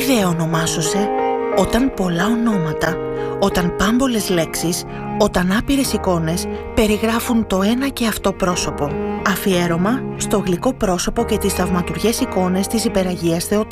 δε ονομάσωσε, όταν πολλά ονόματα, όταν πάμπολες λέξεις, όταν άπειρες εικόνες περιγράφουν το ένα και αυτό πρόσωπο. Αφιέρωμα στο γλυκό πρόσωπο και τις θαυματουργές εικόνες της Υπεραγίας Θεοτόκου.